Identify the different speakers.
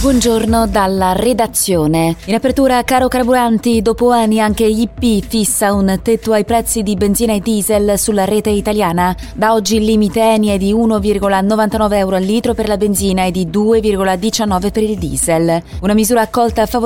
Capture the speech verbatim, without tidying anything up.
Speaker 1: Buongiorno dalla redazione. In apertura, caro carburanti, dopo anni anche I P fissa un tetto ai prezzi di benzina e diesel sulla rete italiana. Da oggi il limite Eni è di uno virgola novantanove euro al litro per la benzina e di due virgola diciannove per il diesel. Una misura accolta a favore